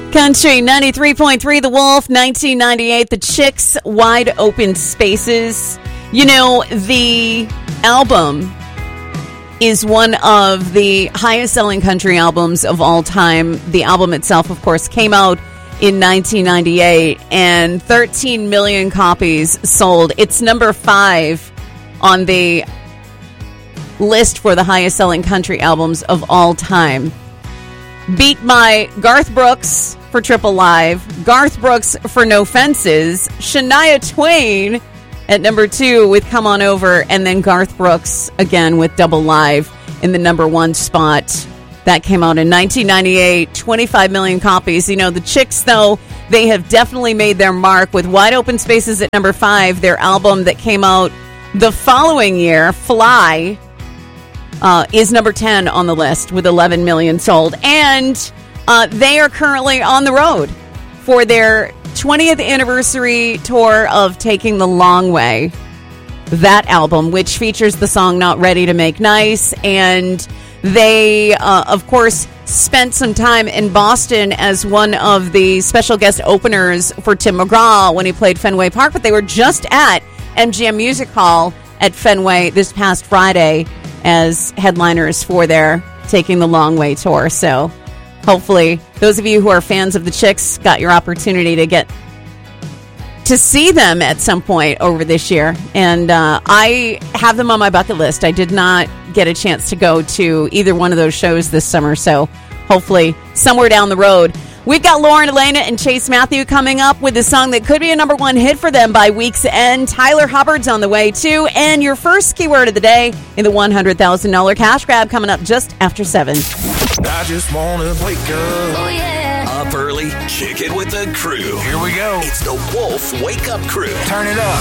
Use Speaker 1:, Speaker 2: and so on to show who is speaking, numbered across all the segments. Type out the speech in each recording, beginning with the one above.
Speaker 1: Country 93.3 The Wolf, 1998 The Chicks, Wide Open Spaces. You know, the album is one of the highest selling country albums of all time. The album itself, of course, came out in 1998 and 13 million copies sold. It's number 5 on the list for the highest selling country albums of all time. Beat by Garth Brooks for Triple Live, Garth Brooks for No Fences, Shania Twain at number 2 with Come On Over, and then Garth Brooks again with Double Live in the number 1 spot. That came out in 1998, 25 million copies. You know, the Chicks, though, they have definitely made their mark with Wide Open Spaces at number 5. Their album that came out the following year, Fly, is number 10 on the list with 11 million sold. And they are currently on the road for their 20th anniversary tour of Taking the Long Way. That album, which features the song Not Ready to Make Nice. And they, of course, spent some time in Boston as one of the special guest openers for Tim McGraw when he played Fenway Park. But they were just at MGM Music Hall at Fenway this past Friday as headliners for their Taking the Long Way tour. So hopefully those of you who are fans of the Chicks got your opportunity to get to see them at some point over this year. And I have them on my bucket list. I did not get a chance to go to either one of those shows this summer. So hopefully somewhere down the road. We've got Lauren Elena and Chase Matthew coming up with a song that could be a number 1 hit for them by week's end. Tyler Hubbard's on the way, too. And your first keyword of the day in the $100,000 cash grab coming up just after 7.
Speaker 2: I just want to wake up.
Speaker 3: Oh, yeah.
Speaker 4: Up early, kick it with the crew.
Speaker 2: Here we go.
Speaker 4: It's the Wolf Wake Up Crew.
Speaker 2: Turn it up.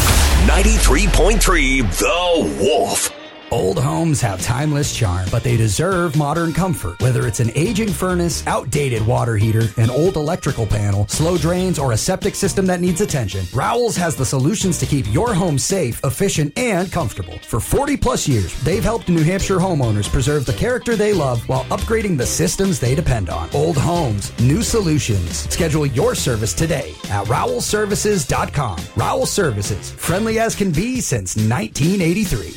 Speaker 4: 93.3 The Wolf.
Speaker 5: Old homes have timeless charm, but they deserve modern comfort. Whether it's an aging furnace, outdated water heater, an old electrical panel, slow drains, or a septic system that needs attention, Rowell's has the solutions to keep your home safe, efficient, and comfortable. For 40 plus years, they've helped New Hampshire homeowners preserve the character they love while upgrading the systems they depend on. Old homes, new solutions. Schedule your service today at RowellServices.com. Rowell Services, friendly as can be since 1983.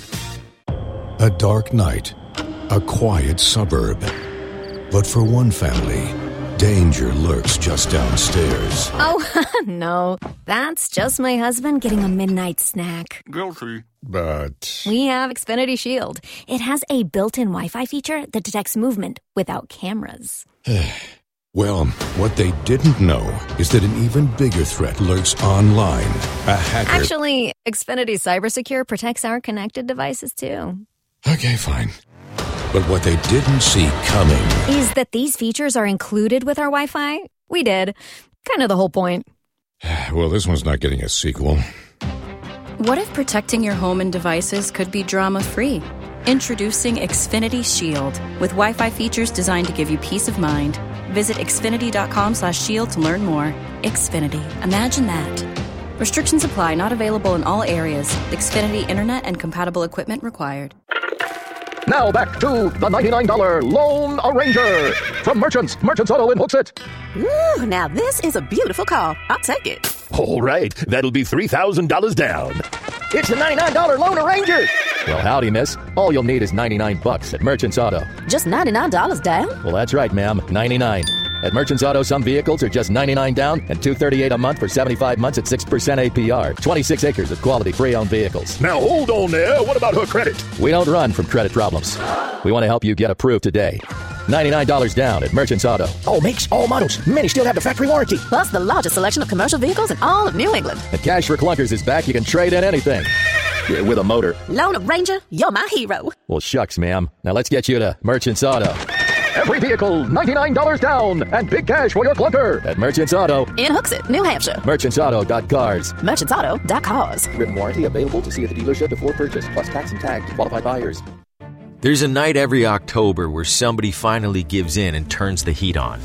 Speaker 6: A dark night, a quiet suburb. But for one family, danger lurks just downstairs.
Speaker 3: Oh, no. That's just my husband getting a midnight snack.
Speaker 2: Guilty.
Speaker 6: But
Speaker 3: We have Xfinity Shield. It has a built-in Wi-Fi feature that detects movement without cameras.
Speaker 6: well, what they didn't know is that an even bigger threat lurks online. A hacker...
Speaker 3: Actually, Xfinity CyberSecure protects our connected devices, too.
Speaker 6: Okay, fine. But what they didn't see coming
Speaker 3: Is that these features are included with our Wi-Fi? We did. Kind of the whole point.
Speaker 6: Well, this one's not getting a sequel.
Speaker 7: What if protecting your home and devices could be drama-free? Introducing Xfinity Shield, with Wi-Fi features designed to give you peace of mind. Visit xfinity.com/shield to learn more. Xfinity. Imagine that. Restrictions apply. Not available in all areas. Xfinity Internet and compatible equipment required.
Speaker 8: Now back to the $99 Lone Ranger from Merchants Auto in Hooksett.
Speaker 9: Ooh, now this is a beautiful car. I'll take it.
Speaker 8: All right, that'll be $3,000 down. It's the $99 Lone Ranger. Well, howdy, miss. All you'll need is $99 at Merchants Auto.
Speaker 9: Just $99 down?
Speaker 8: Well, that's right, ma'am. 99. At Merchants Auto, some vehicles are just $99 down and $238 a month for 75 months at 6% APR. 26 acres of quality pre-owned vehicles. Now, hold on there. What about her credit? We don't run from credit problems. We want to help you get approved today. $99 down at Merchants Auto.
Speaker 9: All makes, all models. Many still have the factory warranty. Plus the largest selection of commercial vehicles in all of New England.
Speaker 8: And Cash for Clunkers is back. You can trade in anything. Yeah, with a motor.
Speaker 9: Lone Ranger, you're my hero.
Speaker 8: Well, shucks, ma'am. Now let's get you to Merchants Auto. Every vehicle, $99 down, and big cash for your clunker at Merchants Auto.
Speaker 9: In Hooksett, New Hampshire.
Speaker 8: MerchantsAuto.cars.
Speaker 9: MerchantsAuto.cars.
Speaker 8: Written warranty available to see at the dealership before purchase, plus tax and tag to qualified buyers.
Speaker 10: There's a night every October where somebody finally gives in and turns the heat on.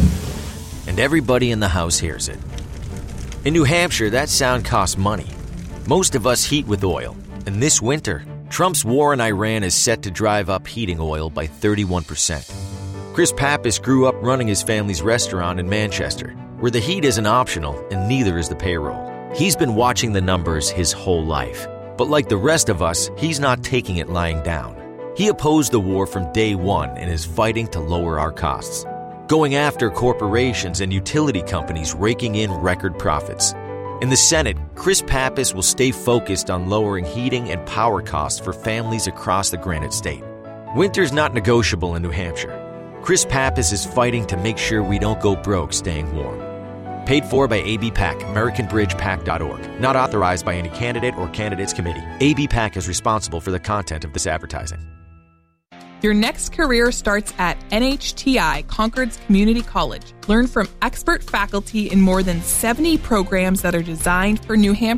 Speaker 10: And everybody in the house hears it. In New Hampshire, that sound costs money. Most of us heat with oil. And this winter, Trump's war in Iran is set to drive up heating oil by 31%. Chris Pappas grew up running his family's restaurant in Manchester, where the heat isn't optional and neither is the payroll. He's been watching the numbers his whole life. But like the rest of us, he's not taking it lying down. He opposed the war from day one and is fighting to lower our costs, going after corporations and utility companies raking in record profits. In the Senate, Chris Pappas will stay focused on lowering heating and power costs for families across the Granite State. Winter's not negotiable in New Hampshire. Chris Pappas is fighting to make sure we don't go broke staying warm. Paid for by AB PAC, AmericanBridgePAC.org. Not authorized by any candidate or candidates committee. AB PAC is responsible for the content of this advertising.
Speaker 11: Your next career starts at NHTI Concord's Community College. Learn from expert faculty in more than 70 programs that are designed for New Hampshire